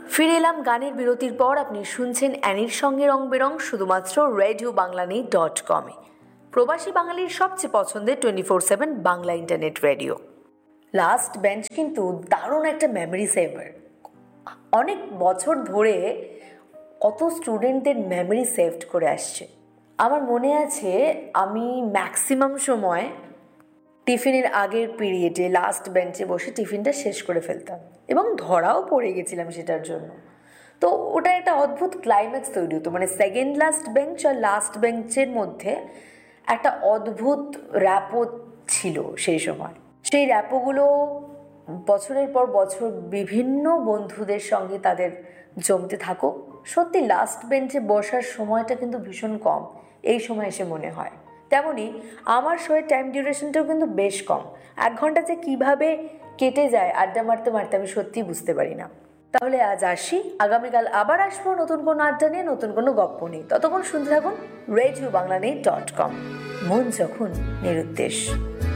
ফিরে এলাম গানের বিরতির পর। আপনি শুনছেন অ্যানির সঙ্গে রং বেরং, শুধুমাত্র রেডিও বাংলানিউজ.com-এ, প্রবাসী বাঙালির সবচেয়ে পছন্দের 24/7 Bangla internet radio. Last bench কিন্তু দারুণ একটা মেমরি সেভার। অনেক বছর ধরে কত স্টুডেন্টদের মেমরি সেভড করে আসছে। আমার মনে আছে আমি ম্যাক্সিমাম সময় টিফিনের আগের পিরিয়ডে লাস্ট বেঞ্চে বসে টিফিনটা শেষ করে ফেলতাম এবং ধরাও পড়ে গেছিলাম সেটার জন্য। তো ওটা একটা অদ্ভুত ক্লাইম্যাক্স তৈরি হতো, মানে সেকেন্ড লাস্ট বেঞ্চ আর লাস্ট বেঞ্চের মধ্যে একটা অদ্ভুত র্যাপো ছিল সেই সময়। সেই র্যাপোগুলো বছরের পর বছর বিভিন্ন বন্ধুদের সঙ্গে তাদের জমতে থাকুক। সত্যি লাস্ট বেঞ্চে বসার সময়টা কিন্তু ভীষণ কম এই সময় এসে মনে হয়। তেমনই আমার শোয়ের টাইম ডিউরেশনটাও কিন্তু বেশ কম। 1 ঘন্টা যে কীভাবে কেটে যায় আড্ডা মারতে মারতে আমি সত্যিই বুঝতে পারি না। তাহলে আজ আসি, আগামীকাল আবার আসবো নতুন কোনো আড্ডা নিয়ে, নতুন কোনো গপ্প নিয়ে। ততক্ষণ শুনতে থাকুন রেডিও বাংলানিউজ.com, মন যখন নিরুদ্দেশ।